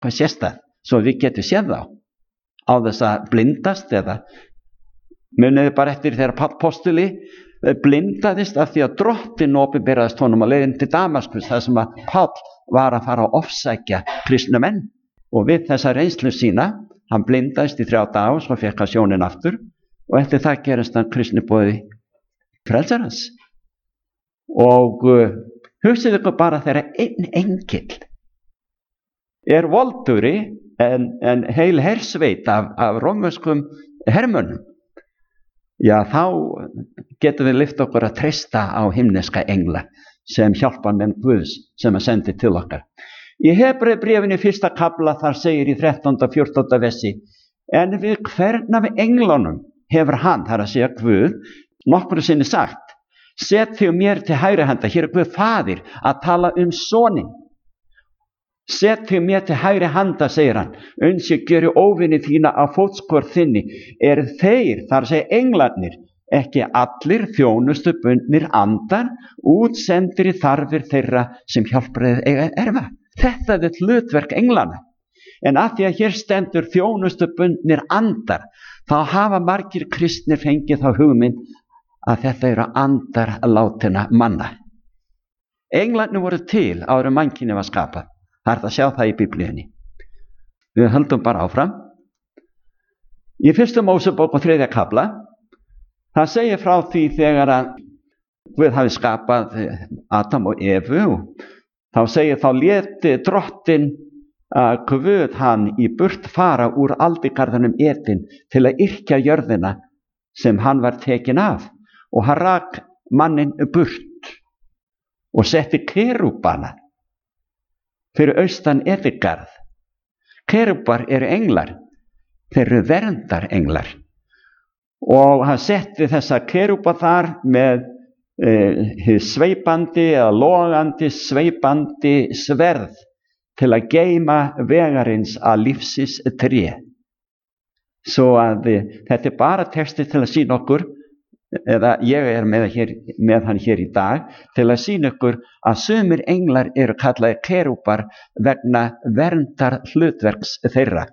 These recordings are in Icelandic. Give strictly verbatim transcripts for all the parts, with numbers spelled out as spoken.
hvað sést það, svo við getum séð þá á þess að blindast. Eða muniði bara eftir þegar Páll postuli blindaðist af því að Drottinn opinberaðist honum á leiðin til Damaskus, þar sem að Páll var að fara að ofsækja kristna menn. Og við þessa reynslu sína, hann blindaðist í þrjá daga og svo fekk hann sjónin aftur, og eftir það gerist hann kristni boði frelsarans. Og uh, hugsið ykkur bara þegar einn engill er voldugri en, en heil hersveit af, af rómverskum hermönnum, já, þá getum við lyft okkur að treysta á himneska engla sem hjálpa menn Guðs sem að sendi til okkar. Í Hebreubréfinu fyrsta kafla þar segir í þrettánda og fjórtánda versi: en við hvern af englunum hefur hann, þar að segja Guð, nokkru sinni sagt: set þig mér til hægri handa. Hér er Guð faðir að tala um soninn. Set þig mér til hægri handa, segir hann, uns ég gjöri óvini þína á fótskör þinni. Er þeir, þar að segja englarnir, ekki allir þjónustu bundnir andar, útsendir í þarfir þeirra sem hjálparið eiga erfa? Þetta er hlutverk englana. En að því að hér stendur þjónustu bundnir andar, þá hafa margir kristnir fengið þá hugmynd að þetta eru andar látinna manna. Englarnir voru til áður en mannkynið var skapað. Það er að sjá það í Biblíunni. Við höldum bara áfram. Í fyrstu Mósebók og þriðja kafla, það segir frá því þegar að Guð hafi skapað Adam og Evu, og þá segir þá léti Drottinn að Guð hann í burt fara úr aldigarðinum Eden til að yrkja jörðina sem hann var tekin af, og hann rak manninn burt og setti kerúbana fyrir austan Edengarð. Kerúbar eru englar, þeir eru verndarenglar, og hann setti þessa kerúba þar með eh, sveipandi eða logandi sveipandi sverð til að geyma vegarins að lífsins tré. Svo að eh, þetta er bara texti til að sýna okkur, eða ég er með, hér, með hann hér í dag, til að sýna ykkur að sumir englar eru kallaði kerúbar vegna verndar hlutverks þeirra.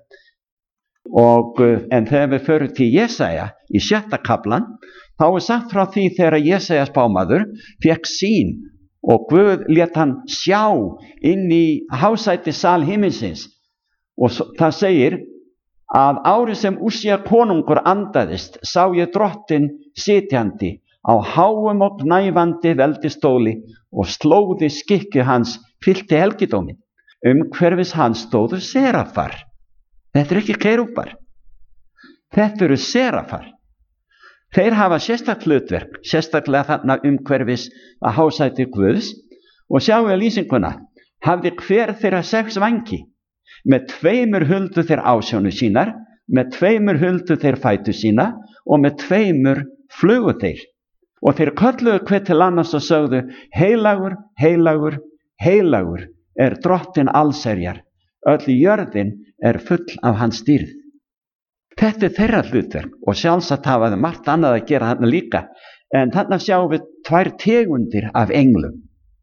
Og, en þegar við förum til Jesaja í sjötta kaflan, þá er sagt frá því þegar Jesaja spámaður fékk sýn og Guð lét hann sjá inn í hásæti sal himinsins, og svo, það segir að árið sem Úsía konungur andaðist, sá ég Drottinn sitjandi á háum og gnæfandi veldistóli, og slóði skikki hans fyllti helgidómin. Umhverfis hans stóðu serafar. Þetta er ekki kerúbar. Þetta eru serafar. Þeir hafa sérstakt hlutverk, sérstaklega þarna umhverfis að hásæti Guðs, og sjáu að lýsinguna, hafði hver þeirra sex vængi. Með tveimur huldu þeir ásjónu sínar, með tveimur huldu þeir fætu sína, og með tveimur flugu þeir. Og þeir kölluðu hver til annars og sögðu: heilagur, heilagur, heilagur er Drottinn allsherjar, öll jörðin er full af hans dýrð. Þetta er þeirra hlutverk, og sjálfsagt hafa þau margt annað að gera þarna líka, en þarna sjáum við tvær tegundir af englum.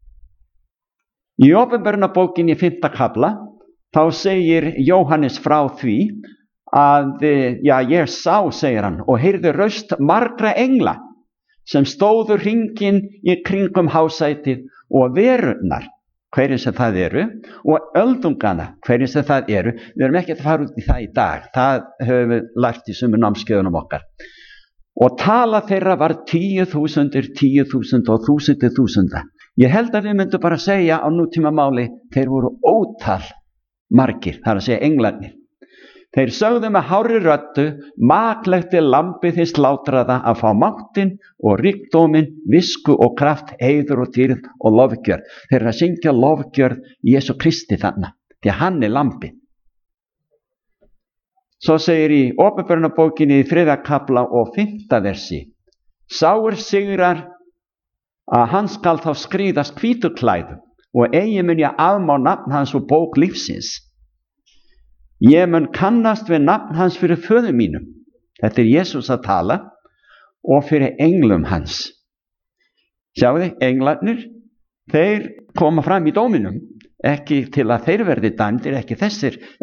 Í Opinberunarbókinni í fimmta kafla, þá segir Jóhannes frá því að, já, ég sá, segir hann, og heyrði röst margra engla sem stóðu hringinn í kringum hásætið og verurnar, hverjir sem það eru, og öldungana, hverjir sem það eru. Við erum ekki að fara út í það í dag, það höfum við lært í sumum námskeiðunum okkar. Og tala þeirra var tíu þúsundir, tíu þúsund og þúsundir þúsunda. Ég held að við myndum bara segja á nútíma máli, þeir voru ótal margir, það er að segja englarnir. Þeir sögðu með hárri röddu: maklegt er lambið hins slátraða að fá máttinn og ríkdóminn, visku og kraft, heiður og dýrð og lofgjörð. Þeir eru að syngja lofgjörð Jesú Kristi þarna, því að hann er lambið. Svo segir í Opinberunarbókinni í þriðja kafla og fimmta versi: sáir sigrar að hann skal þá skríðast hvítuklæðum, og eigi mun ég afmá nafn hans úr bók lífsins. Ég mun kannast við nafn hans fyrir föður mínum. Þetta er Jesús að tala, og fyrir englum hans. Sjáu þið, englarnir, þeir koma fram í dóminum, ekki til að þeir verði dæmdir, ekki þessir